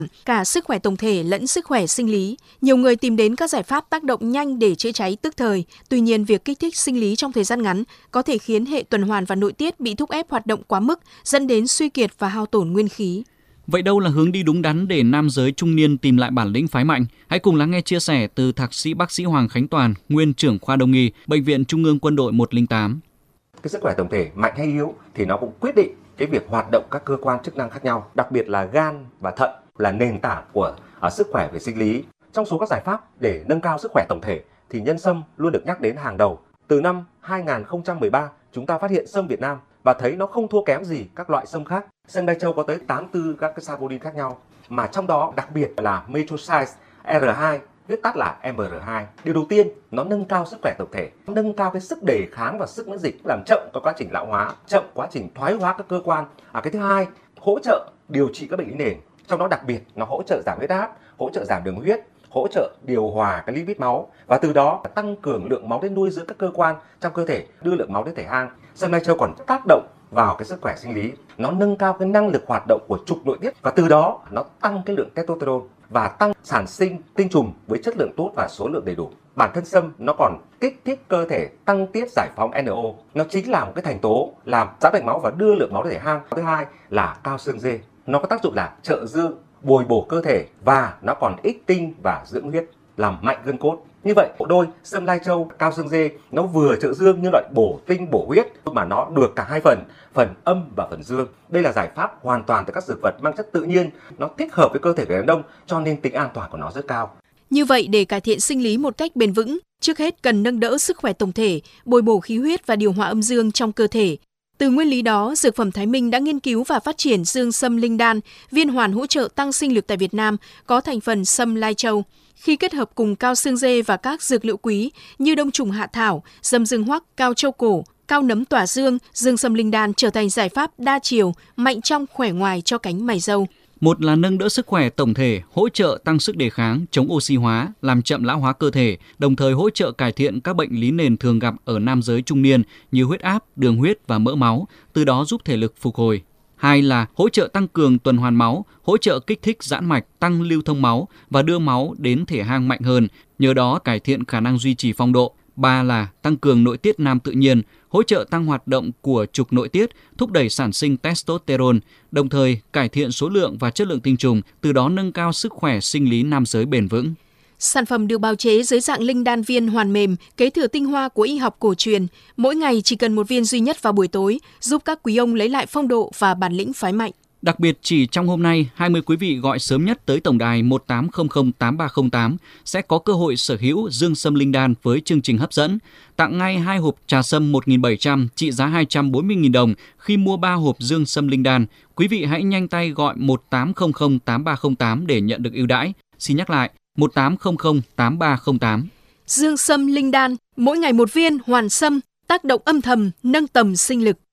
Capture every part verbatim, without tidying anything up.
cả sức khỏe tổng thể lẫn sức khỏe sinh lý. Nhiều người tìm đến các giải pháp tác động nhanh để chữa cháy tức thời. Tuy nhiên, việc kích thích sinh lý trong thời gian ngắn có thể khiến hệ tuần hoàn và nội tiết bị thúc ép hoạt động quá mức, dẫn đến suy kiệt và hao tổn nguyên khí. Vậy đâu là hướng đi đúng đắn để nam giới trung niên tìm lại bản lĩnh phái mạnh? Hãy cùng lắng nghe chia sẻ từ Thạc sĩ bác sĩ Hoàng Khánh Toàn, nguyên trưởng khoa Đông y, Bệnh viện Trung ương Quân đội một không tám. Cái sức khỏe tổng thể mạnh hay yếu thì nó cũng quyết định cái việc hoạt động các cơ quan chức năng khác nhau, đặc biệt là gan và thận là nền tảng của ở sức khỏe về sinh lý. Trong số các giải pháp để nâng cao sức khỏe tổng thể thì nhân sâm luôn được nhắc đến hàng đầu. Từ năm hai không một ba, chúng ta phát hiện sâm Việt Nam và thấy nó không thua kém gì các loại sâm khác. Sâm Lai Châu có tới tám mươi tư các cái saponin khác nhau, mà trong đó đặc biệt là Metrocyte R hai, viết tắt là M R hai. Điều đầu tiên, nó nâng cao sức khỏe tổng thể, nâng cao cái sức đề kháng và sức miễn dịch, làm chậm cái quá trình lão hóa, chậm quá trình thoái hóa các cơ quan. À, cái thứ hai, hỗ trợ điều trị các bệnh lý nền, trong đó đặc biệt nó hỗ trợ giảm huyết áp, hỗ trợ giảm đường huyết, hỗ trợ điều hòa cái lipid máu và từ đó tăng cường lượng máu đến nuôi dưỡng các cơ quan trong cơ thể, đưa lượng máu đến thể hang. Sâm Lai Châu còn tác động vào cái sức khỏe sinh lý, nó nâng cao cái năng lực hoạt động của trục nội tiết và từ đó nó tăng cái lượng testosterone và tăng sản sinh tinh trùng với chất lượng tốt và số lượng đầy đủ. Bản thân sâm nó còn kích thích cơ thể tăng tiết giải phóng N O, nó chính là một cái thành tố làm giãn mạch máu và đưa lượng máu đến thể hang. Thứ hai là cao xương dê, nó có tác dụng là trợ dương, bồi bổ cơ thể và nó còn ích tinh và dưỡng huyết, làm mạnh gân cốt. Như vậy, bộ đôi sâm Lai Châu, cao xương dê nó vừa trợ dương nhưng lại bổ tinh bổ huyết, mà nó được cả hai phần, phần âm và phần dương. Đây là giải pháp hoàn toàn từ các dược vật mang chất tự nhiên, nó thích hợp với cơ thể người đàn ông cho nên tính an toàn của nó rất cao. Như vậy, để cải thiện sinh lý một cách bền vững, trước hết cần nâng đỡ sức khỏe tổng thể, bồi bổ khí huyết và điều hòa âm dương trong cơ thể. Từ nguyên lý đó, Dược phẩm Thái Minh đã nghiên cứu và phát triển dương sâm linh đan, viên hoàn hỗ trợ tăng sinh lực tại Việt Nam, có thành phần sâm Lai Châu. Khi kết hợp cùng cao xương dê và các dược liệu quý như đông trùng hạ thảo, dâm dương hoắc, cao châu cổ, cao nấm tỏa dương, dương sâm linh đan trở thành giải pháp đa chiều, mạnh trong khỏe ngoài cho cánh mày râu. Một là nâng đỡ sức khỏe tổng thể, hỗ trợ tăng sức đề kháng, chống oxy hóa, làm chậm lão hóa cơ thể, đồng thời hỗ trợ cải thiện các bệnh lý nền thường gặp ở nam giới trung niên như huyết áp, đường huyết và mỡ máu, từ đó giúp thể lực phục hồi. Hai là hỗ trợ tăng cường tuần hoàn máu, hỗ trợ kích thích giãn mạch, tăng lưu thông máu và đưa máu đến thể hang mạnh hơn, nhờ đó cải thiện khả năng duy trì phong độ. Ba là tăng cường nội tiết nam tự nhiên, hỗ trợ tăng hoạt động của trục nội tiết, thúc đẩy sản sinh testosterone, đồng thời cải thiện số lượng và chất lượng tinh trùng, từ đó nâng cao sức khỏe sinh lý nam giới bền vững. Sản phẩm được bào chế dưới dạng linh đan viên hoàn mềm, kế thừa tinh hoa của y học cổ truyền. Mỗi ngày chỉ cần một viên duy nhất vào buổi tối, giúp các quý ông lấy lại phong độ và bản lĩnh phái mạnh. Đặc biệt chỉ trong hôm nay, hai mươi quý vị gọi sớm nhất tới tổng đài một tám không không tám ba không tám sẽ có cơ hội sở hữu dương sâm linh đan với chương trình hấp dẫn. Tặng ngay hai hộp trà sâm một nghìn bảy trăm trị giá hai trăm bốn mươi nghìn đồng khi mua ba hộp dương sâm linh đan. Quý vị hãy nhanh tay gọi một tám không không tám ba không tám để nhận được ưu đãi. Xin nhắc lại, một tám không không tám ba không tám. Dương sâm linh đan, mỗi ngày một viên, hoàn sâm, tác động âm thầm, nâng tầm sinh lực.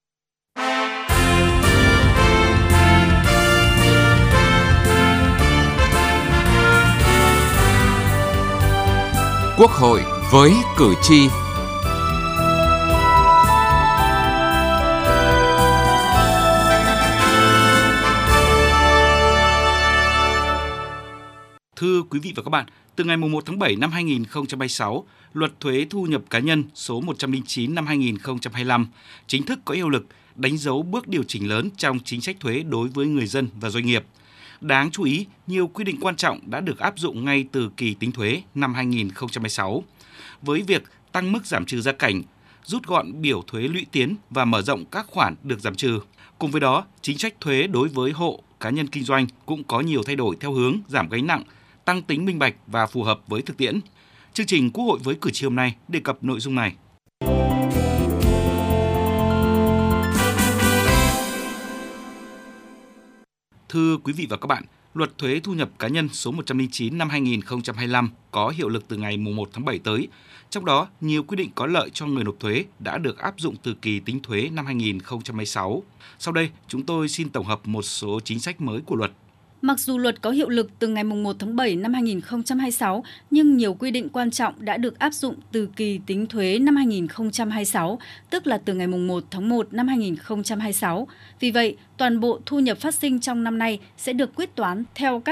Quốc hội với cử tri. Thưa quý vị và các bạn, từ ngày mùng một tháng bảy năm hai nghìn không trăm hai mươi sáu, Luật thuế thu nhập cá nhân số một trăm lẻ chín năm hai nghìn không trăm hai mươi lăm chính thức có hiệu lực, đánh dấu bước điều chỉnh lớn trong chính sách thuế đối với người dân và doanh nghiệp. Đáng chú ý, nhiều quy định quan trọng đã được áp dụng ngay từ kỳ tính thuế năm hai nghìn không trăm hai mươi sáu. Với việc tăng mức giảm trừ gia cảnh, rút gọn biểu thuế lũy tiến và mở rộng các khoản được giảm trừ. Cùng với đó, chính sách thuế đối với hộ, cá nhân kinh doanh cũng có nhiều thay đổi theo hướng giảm gánh nặng, tăng tính minh bạch và phù hợp với thực tiễn. Chương trình Quốc hội với cử tri hôm nay đề cập nội dung này. Thưa quý vị và các bạn, Luật thuế thu nhập cá nhân số một trăm lẻ chín năm hai nghìn không trăm hai mươi lăm có hiệu lực từ ngày mùng một tháng bảy tới. Trong đó, nhiều quy định có lợi cho người nộp thuế đã được áp dụng từ kỳ tính thuế năm hai nghìn không trăm hai mươi sáu. Sau đây, chúng tôi xin tổng hợp một số chính sách mới của luật. Mặc dù luật có hiệu lực từ ngày một tháng bảy năm hai nghìn không trăm hai mươi sáu, nhưng nhiều quy định quan trọng đã được áp dụng từ kỳ tính thuế năm hai nghìn không trăm hai mươi sáu, tức là từ ngày một tháng một năm hai nghìn không trăm hai mươi sáu. Vì vậy, toàn bộ thu nhập phát sinh trong năm nay sẽ được quyết toán theo các